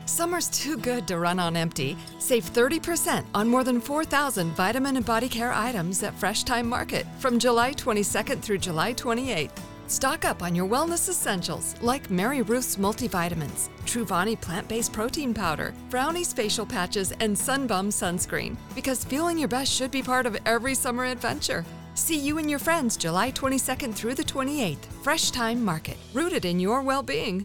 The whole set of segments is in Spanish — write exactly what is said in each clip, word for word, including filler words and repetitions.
Summer's too good to run on empty. Save thirty percent on more than four thousand vitamin and body care items at Fresh Time Market from July twenty-second through July twenty-eighth. Stock up on your wellness essentials like Mary Ruth's multivitamins, Truvani plant-based protein powder, Brownie's facial patches, and Sunbum sunscreen. Because feeling your best should be part of every summer adventure. See you and your friends July twenty-second through the twenty-eighth. Fresh Time Market, rooted in your well-being.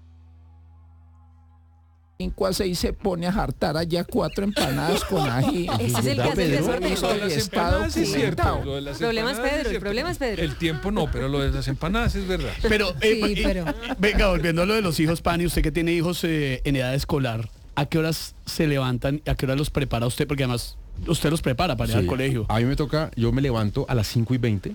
cinco a seis se pone a jartar allá cuatro empanadas con ají. Ese es el que hace el desorden. Eso está documentado. El problema es Pedro, el problema es Pedro. El tiempo no, pero lo de las empanadas es verdad. Pero, eh, Sí, eh, pero- venga, volviendo a lo de los hijos, Pani, usted que tiene hijos eh, en edad escolar, ¿a qué horas se levantan? ¿A qué horas los prepara usted? Porque además usted los prepara para ir Sí. al colegio. A mí me toca, yo me levanto a las cinco y veinte,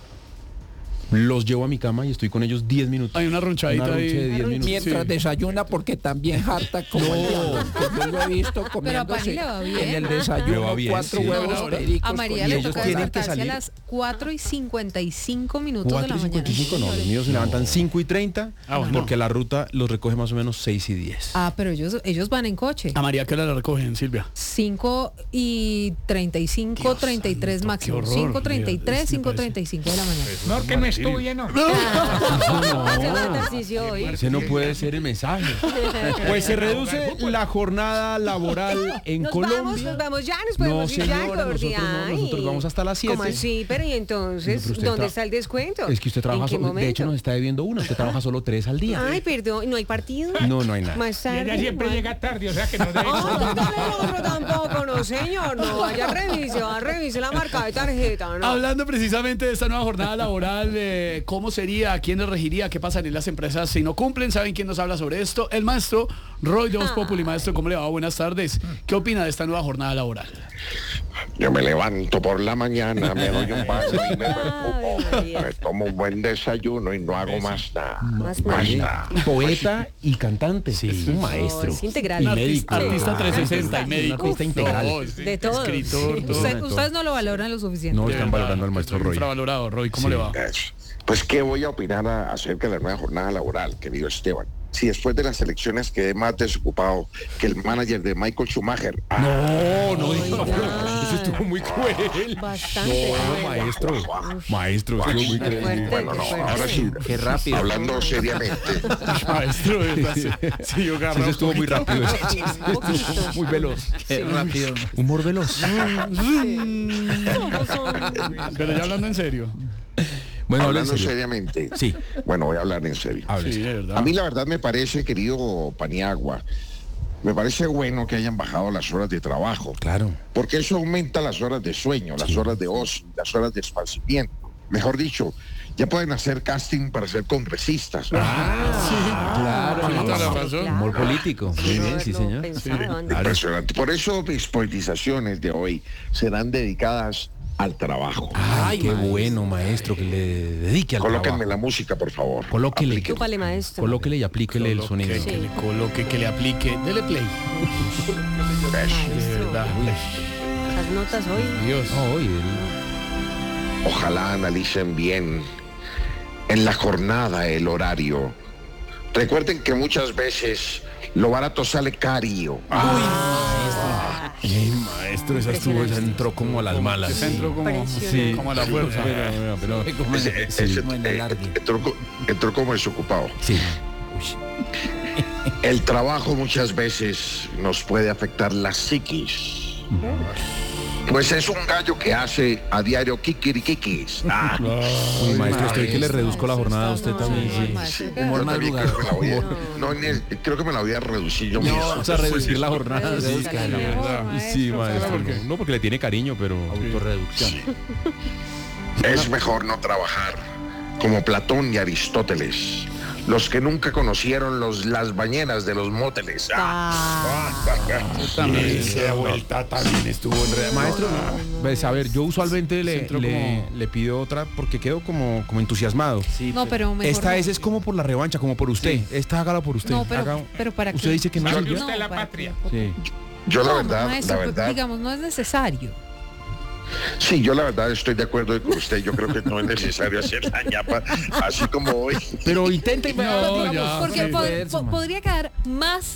los llevo a mi cama y estoy con ellos diez minutos. Hay una ronchadita Una ahí. roncha de diez minutos. Mientras Sí. desayuna, porque también harta como el diablo, que yo lo he visto Pero a Pani comiéndose le va bien. en el Le va desayuno bien, cuatro sí. huevos Ahora, pericos. A María con le ellos toca tienen que despertarse a salir. las cuatro y cincuenta y cinco minutos de la cuatro y mañana. cincuenta y cinco no, los míos se levantan cinco y treinta, Ah, bueno. porque la ruta los recoge más o menos seis y diez. Ah, pero ellos, ellos van en coche. ¿A María qué hora la recogen, Silvia? cinco y treinta y cinco, Dios treinta y tres santo, máximo. qué horror, cinco treinta y Dios, tres, es que me cinco treinta y cinco de la mañana. No, que no estudie, no. Hace un ejercicio hoy. Ese no puede ser el mensaje. Pues se reduce la jornada laboral en Nos Colombia. vamos, nos vamos ya, nos No, podemos ir ya, señora, Gordi. nosotros no, Ay. nosotros vamos hasta las siete. ¿Cómo así? Pero ¿y entonces Pero usted dónde tra- está el descuento? Es que usted trabaja, ¿En qué solo, de momento? hecho nos está debiendo una, usted trabaja solo tres al día. Ay, perdón, ¿no hay partido? No, no hay nada. Más tarde. Ella siempre Juan. llega tarde, o sea que no debe. Ah, no, el otro tampoco, no señor, no, vaya revise, va, revise la marca de tarjeta, ¿no? Hablando precisamente de esta nueva jornada laboral, eh, ¿cómo sería? ¿A quién les regiría? ¿Qué pasaría en las empresas si no cumplen? ¿Saben quién nos habla sobre esto? El maestro Roy de Voz Populi. Maestro, ¿cómo le va? Buenas tardes. ¿Qué opina de esta nueva jornada laboral? Yo me levanto por la mañana, me doy un baño y me preocupo. Ay, María. Me tomo un buen desayuno y no hago más nada. Más Más nada. nada. Poeta y cantante. Es un maestro. No, es integral. Y Un médico. Artista trescientos sesenta y Un médico. artista integral. No, sí. De todo. Escritor, Sí. todo. Usted- ustedes no lo valoran lo suficiente. No De están verdad, valorando al maestro Roy. Infravalorado, Roy. ¿Cómo Sí. le va? Eso. Pues, ¿qué voy a opinar a- acerca de la nueva jornada laboral, querido Esteban? Si después de las elecciones quedé más desocupado que el manager de Michael Schumacher. Ah, No, no, Oiga. eso estuvo muy cruel. Bastante. No, maestro. Maestro, estuvo muy Qué cruel. fuerte, bueno, no, qué fuerte. ahora sí, Qué rápido. hablando seriamente, Maestro, de verdad, sí, sí, yo agarro Sí, eso estuvo muy rápido. Un poquito. Muy veloz. Qué rápido. Humor veloz. Pero ya hablando en serio. Bueno, habla en hablando serio. seriamente. Sí, Bueno, voy a hablar en serio. hable. Sí, de verdad. A mí la verdad me parece, querido Paniagua, me parece bueno que hayan bajado las horas de trabajo, Claro. porque eso aumenta las horas de sueño, las horas de ocio, las horas de esparcimiento. Mejor dicho, ya pueden hacer casting para ser congresistas. Claro. Tiene toda la razón. Humor político. Muy bien, sí, señor. Impresionante. Por eso mis politizaciones de hoy serán dedicadas al trabajo. Ay, qué bueno, maestro, que le dedique al Colóquenme trabajo. la música, por favor. Colóquele. Aplíquenme. Chúpale, maestro. Colóquele y aplíquele el sonido. Que, que le coloque, que le aplique. Dele play. De Maestro, verdad. Esas notas hoy. Dios. No, oye, el- Ojalá analicen bien en la jornada el horario. Recuerden que muchas veces lo barato sale carío. Ay, maestro, esa estuvo, esa entró como a las malas. Se entró como, Impresionante. como a la fuerza. Pero, pero, pero- Ese- sí, ese- eh, entró, co- entró como desocupado. sí. El trabajo muchas veces nos puede afectar la psiquis. Pues es un gallo que hace a diario kikirikikis. Ah, Uy, maestro, usted que le reduzco la jornada a usted No, también. no, Sí. maestro, sí, ¿qué? yo también creo que me la voy a, no, ni- creo que me la voy a reducir yo mismo. Vamos a reducir la jornada. Sí, Reduzca, claro. no, Sí, maestro, maestro. ¿por qué? No, no, porque le tiene cariño, pero autorreducción. Es mejor no trabajar como Platón y Aristóteles, los que nunca conocieron los, las bañeras de los móteles. Ah, También. esa vuelta también estuvo en Maestro, pues, a ver, yo usualmente le, entró le, como- le pido otra porque quedo como, como entusiasmado. No, pero mejor Esta no. vez es como por la revancha, como por usted. Esta hágala por usted. No, pero, Haga- pero para usted qué? dice que no Salve sirvió. usted la ¿para patria. qué? Sí. Yo la No, verdad, maestro, la pues, verdad, digamos, no es necesario. sí, yo la verdad estoy de acuerdo con usted. Yo creo que no es necesario hacer la ñapa así como hoy. Pero intente. No, digamos, ya. Porque sí, po- eso, po- man. podría quedar más